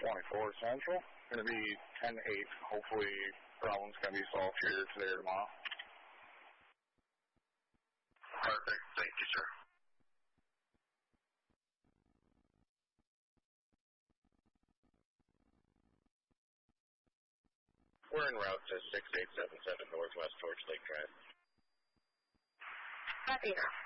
24 Central. Going to be 10-8. Hopefully, problems can be solved here today or tomorrow. Perfect. Thank you, sir. We're en route to 6877 Northwest Torch Lake Drive. Copy.